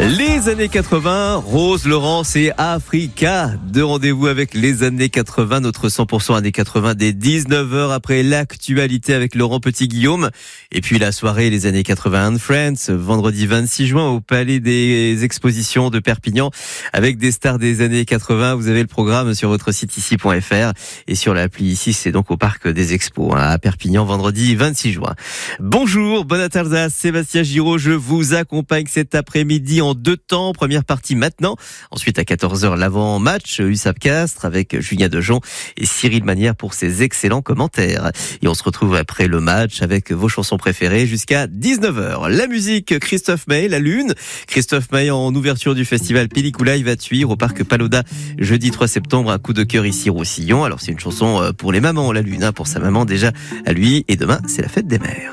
Les années 80, Rose, Laurence et Africa. Deux rendez-vous avec les années 80, notre 100% années 80 dès 19h après l'actualité avec Laurent Petit-Guillaume. Et puis la soirée les années 80 and Friends, vendredi 26 juin au Palais des Expositions de Perpignan avec des stars des années 80. Vous avez le programme sur votre site ici.fr et sur l'appli ici, c'est donc au Parc des Expos à Perpignan, vendredi 26 juin. Bonjour, bonne Alsace, Sébastien Giraud, je vous accompagne cet après-midi en deux temps. Première partie maintenant. Ensuite, à 14h, l'avant-match, USAP Castres avec Julien Dejon et Cyril Manière pour ses excellents commentaires. Et on se retrouve après le match avec vos chansons préférées jusqu'à 19h. La musique, Christophe Maé, La Lune. Christophe Maé en ouverture du festival Pellicula, il va tuer au Parc Palau-Da jeudi 3 septembre. Un coup de cœur ici, Roussillon. Alors, c'est une chanson pour les mamans, La Lune, pour sa maman déjà à lui. Et demain, c'est la fête des mères.